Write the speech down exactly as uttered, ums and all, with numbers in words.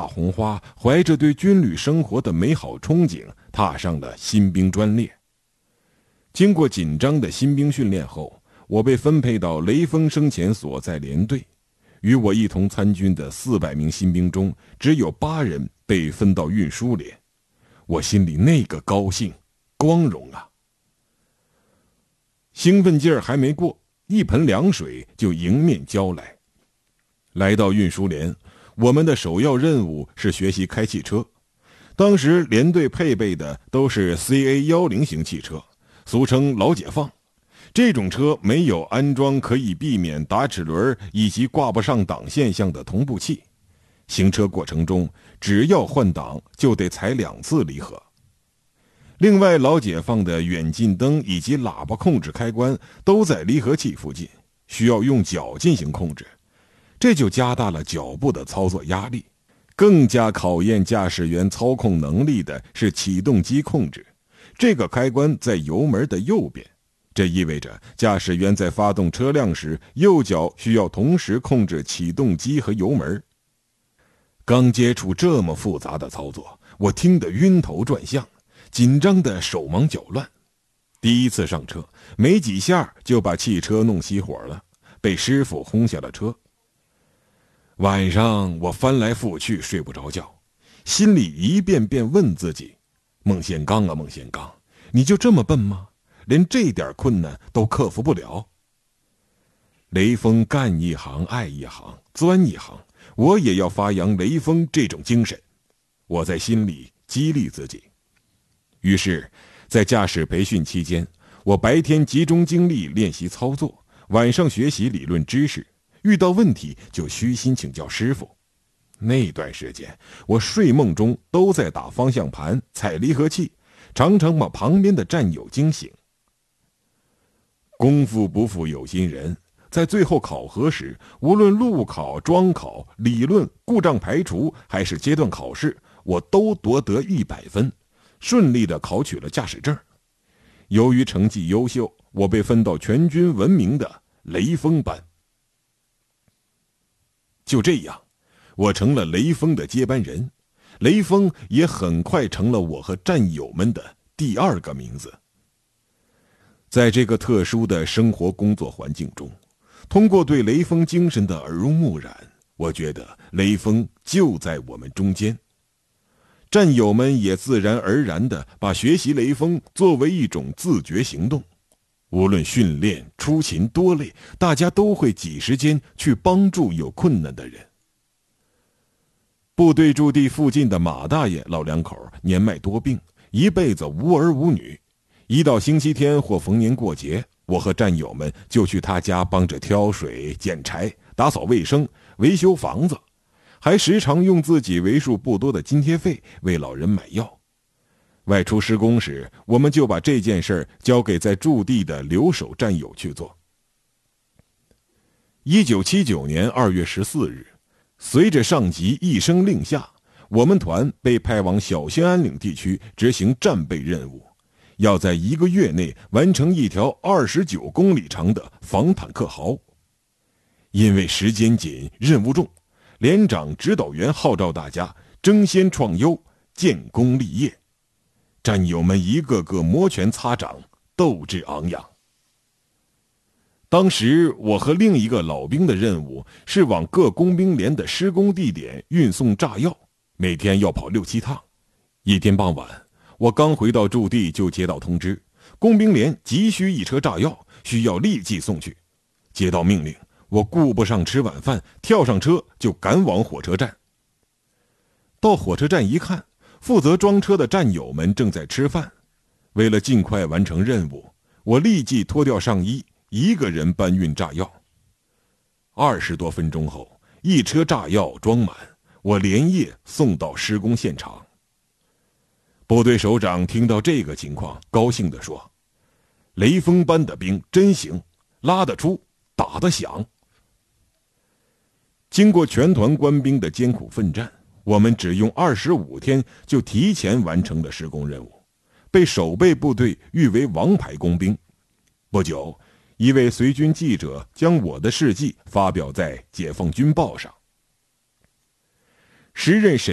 大红花，怀着对军旅生活的美好憧憬，踏上了新兵专列。经过紧张的新兵训练后，我被分配到雷锋生前所在连队。与我一同参军的四百名新兵中，只有八人被分到运输连。我心里那个高兴、光荣啊！兴奋劲儿还没过，一盆凉水就迎面浇来。来到运输连，我们的首要任务是学习开汽车。当时连队配备的都是 C A 一零 型汽车，俗称老解放。这种车没有安装可以避免打齿轮以及挂不上档现象的同步器，行车过程中只要换挡就得踩两次离合。另外，老解放的远近灯以及喇叭控制开关都在离合器附近，需要用脚进行控制，这就加大了脚部的操作压力。更加考验驾驶员操控能力的是启动机控制，这个开关在油门的右边，这意味着驾驶员在发动车辆时，右脚需要同时控制启动机和油门。刚接触这么复杂的操作，我听得晕头转向，紧张的手忙脚乱。第一次上车，没几下就把汽车弄熄火了，被师傅轰下了车。晚上我翻来覆去睡不着觉，心里一遍遍问自己：孟宪刚啊孟宪刚，你就这么笨吗？连这点困难都克服不了？雷锋干一行爱一行钻一行，我也要发扬雷锋这种精神。我在心里激励自己。于是在驾驶培训期间，我白天集中精力练习操作，晚上学习理论知识，遇到问题就虚心请教师傅。那段时间我睡梦中都在打方向盘踩离合器，常常把旁边的战友惊醒。功夫不负有心人，在最后考核时，无论路考、桩考、理论、故障排除还是阶段考试，我都夺得一百分，顺利地考取了驾驶证。由于成绩优秀，我被分到全军闻名的雷锋班。就这样，我成了雷锋的接班人，雷锋也很快成了我和战友们的第二个名字。在这个特殊的生活工作环境中，通过对雷锋精神的耳濡目染，我觉得雷锋就在我们中间。战友们也自然而然地把学习雷锋作为一种自觉行动。无论训练出勤多累，大家都会挤时间去帮助有困难的人。部队驻地附近的马大爷老两口年迈多病，一辈子无儿无女。一到星期天或逢年过节，我和战友们就去他家帮着挑水、捡柴、打扫卫生、维修房子，还时常用自己为数不多的津贴费为老人买药。外出施工时，我们就把这件事交给在驻地的留守战友去做。一九七九年二月十四日，随着上级一声令下，我们团被派往小兴安岭地区执行战备任务，要在一个月内完成一条二十九公里长的防坦克壕。因为时间紧，任务重，连长指导员号召大家争先创优，建功立业。战友们一个个摩拳擦掌，斗志昂扬。当时我和另一个老兵的任务是往各工兵连的施工地点运送炸药，每天要跑六七趟。一天傍晚，我刚回到驻地就接到通知，工兵连急需一车炸药，需要立即送去。接到命令，我顾不上吃晚饭，跳上车就赶往火车站。到火车站一看，负责装车的战友们正在吃饭。为了尽快完成任务，我立即脱掉上衣，一个人搬运炸药。二十多分钟后，一车炸药装满，我连夜送到施工现场。部队首长听到这个情况，高兴地说：“雷锋班的兵真行，拉得出，打得响。”经过全团官兵的艰苦奋战，我们只用二十五天就提前完成了施工任务，被守备部队誉为王牌工兵。不久，一位随军记者将我的事迹发表在《解放军报》上。时任沈